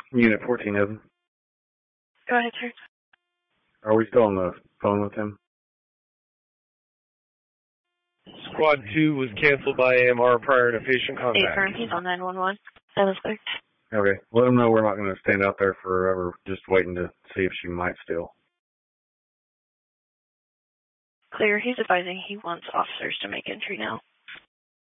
Unit 14 of them. Go ahead, sir. Are we still on the phone with him? Squad 2 was canceled by AMR prior to patient contact. Affirm, he's on 911. That was clear. Okay. Let him know we're not going to stand out there forever, just waiting to see if she might steal. Clear, he's advising he wants officers to make entry now.